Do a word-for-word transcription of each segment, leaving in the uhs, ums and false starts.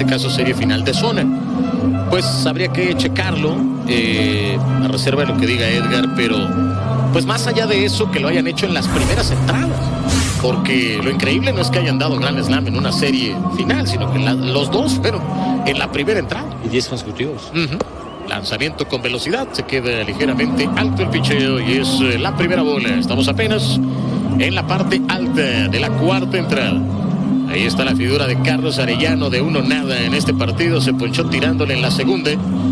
caso serie final de zona. Pues habría que checarlo, eh, a reserva de lo que diga Edgar, pero pues más allá de eso, que lo hayan hecho en las primeras entradas, porque lo increíble no es que hayan dado Grand Slam en una serie final, sino que la, los dos fueron en la primera entrada. Y diez consecutivos. Uh-huh. Lanzamiento con velocidad, se queda ligeramente alto el picheo y es eh, la primera bola. Estamos apenas en la parte alta de la cuarta entrada. Ahí está la figura de Carlos Arellano, de uno nada en este partido. Se ponchó tirándole en la segunda,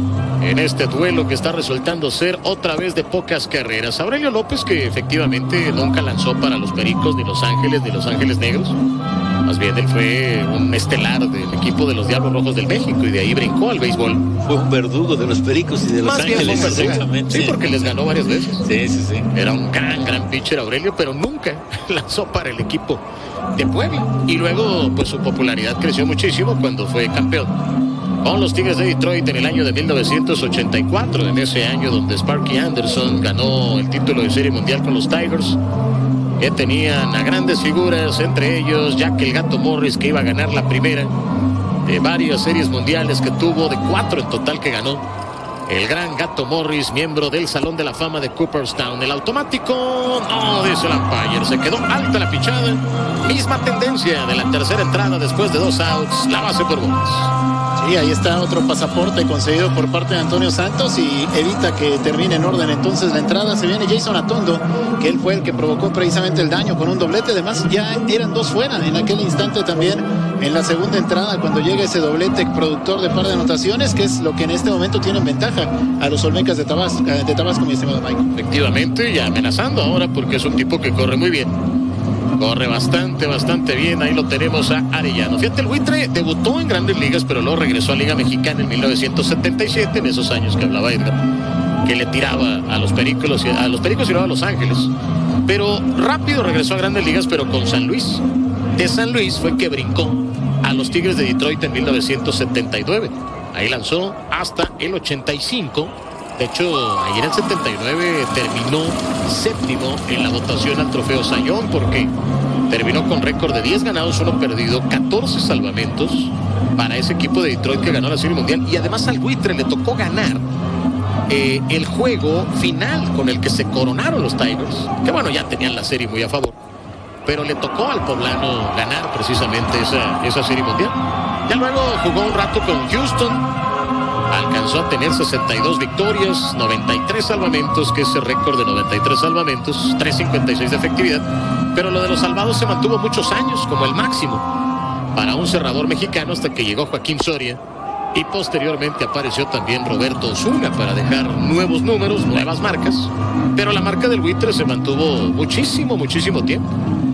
en este duelo que está resultando ser otra vez de pocas carreras. Aurelio López, que efectivamente nunca lanzó para los Pericos, ni Los Ángeles, ni Los Ángeles Negros. Más bien él fue un estelar del equipo de los Diablos Rojos del México y de ahí brincó al béisbol. Fue un verdugo de los Pericos y de Los Más Ángeles. Bien fue un verdugo. Sí, porque les ganó varias veces. Sí, sí, sí. Era un gran, gran pitcher Aurelio, pero nunca lanzó para el equipo de Puebla. Y luego, pues su popularidad creció muchísimo cuando fue campeón con los Tigres de Detroit en el año de mil novecientos ochenta y cuatro, en ese año donde Sparky Anderson ganó el título de Serie Mundial con los Tigers, que tenían a grandes figuras, entre ellos Jack el Gato Morris, que iba a ganar la primera de varias series mundiales que tuvo, de cuatro en total que ganó. El gran Gato Morris, miembro del Salón de la Fama de Cooperstown. El automático, no, dice el umpire, se quedó alta la pichada. Misma tendencia de la tercera entrada después de dos outs, la base por bolas. Sí, ahí está otro pasaporte conseguido por parte de Antonio Santos y evita que termine en orden entonces la entrada. Se viene Jason Atondo, que él fue el que provocó precisamente el daño con un doblete. Además ya eran dos fuera en aquel instante también en la segunda entrada cuando llega ese doblete productor de par de anotaciones, que es lo que en este momento tienen ventaja a los Olmecas de Tabasco, de Tabasco, mi estimado Mike. Efectivamente, y amenazando ahora porque es un tipo que corre muy bien. Corre bastante, bastante bien. Ahí lo tenemos a Arellano. Fíjate, el buitre debutó en Grandes Ligas, pero luego regresó a Liga Mexicana en mil novecientos setenta y siete, en esos años que hablaba Edgar, que le tiraba a los Pericos, a los Pericos y luego a Los Ángeles. Pero rápido regresó a Grandes Ligas, pero con San Luis. De San Luis fue que brincó a los Tigres de Detroit en mil novecientos setenta y nueve. Ahí lanzó hasta el ochenta y cinco. De hecho, ahí en el setenta y nueve terminó séptimo en la votación al trofeo Cy Young, porque terminó con récord de diez ganados, uno perdido, catorce salvamentos para ese equipo de Detroit que ganó la Serie Mundial. Y además al buitre le tocó ganar eh, el juego final con el que se coronaron los Tigers, que bueno, ya tenían la serie muy a favor, pero le tocó al poblano ganar precisamente esa, esa Serie Mundial. Ya luego jugó un rato con Houston. Alcanzó a tener sesenta y dos victorias, noventa y tres salvamentos, que es el récord de noventa y tres salvamentos, tres cincuenta y seis de efectividad. Pero lo de los salvados se mantuvo muchos años como el máximo para un cerrador mexicano, hasta que llegó Joaquín Soria y posteriormente apareció también Roberto Osuna para dejar nuevos números, nuevas marcas. Pero la marca del buitre se mantuvo muchísimo, muchísimo tiempo.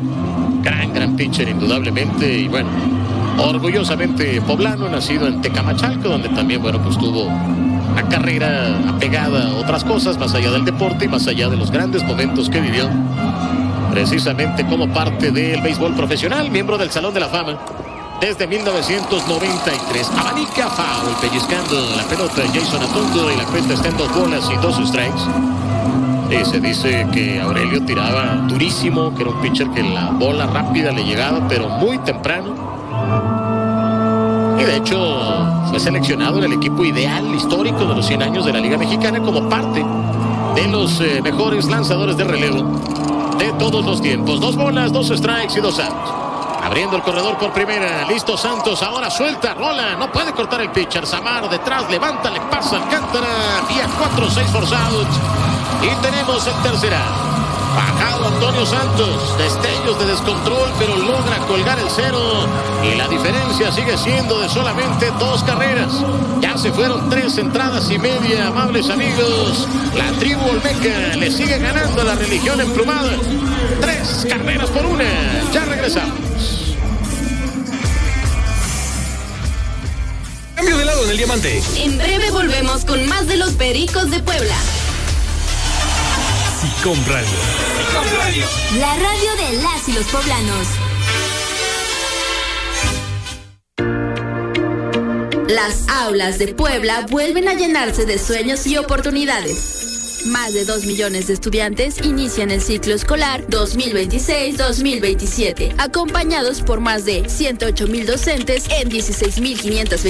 Gran, gran pitcher indudablemente, y bueno, orgullosamente poblano, nacido en Tecamachalco, donde también, bueno, pues tuvo una carrera apegada a otras cosas, más allá del deporte y más allá de los grandes momentos que vivió, precisamente como parte del béisbol profesional, miembro del Salón de la Fama desde mil novecientos noventa y tres. Abanica foul, pellizcando la pelota Jason Atondo, y la cuenta está en dos bolas y dos strikes. Y se dice que Aurelio tiraba durísimo, que era un pitcher que la bola rápida le llegaba, pero muy temprano. Y de hecho fue seleccionado en el equipo ideal histórico de los cien años de la Liga Mexicana como parte de los eh, mejores lanzadores de relevo de todos los tiempos. Dos bolas, dos strikes y dos outs. Abriendo el corredor por primera, listo Santos, ahora suelta, rola, no puede cortar el pitcher. Samar detrás, levanta, le pasa Alcántara, vía cuatro seis forzados. Y tenemos el tercer out. Bajado Antonio Santos, destellos de descontrol, pero logra colgar el cero. Y la diferencia sigue siendo de solamente dos carreras. Ya se fueron tres entradas y media, amables amigos. La tribu olmeca le sigue ganando a la religión emplumada. Tres carreras por una. Ya regresamos. Cambio de lado en el diamante. En breve volvemos con más de los Pericos de Puebla. Sicom Radio. Sicom Radio. La radio de las y los poblanos. Las aulas de Puebla vuelven a llenarse de sueños y oportunidades. Más de dos millones de estudiantes inician el ciclo escolar dos mil veintiséis dos mil veintisiete, acompañados por más de ciento ocho mil docentes en dieciséis mil quinientas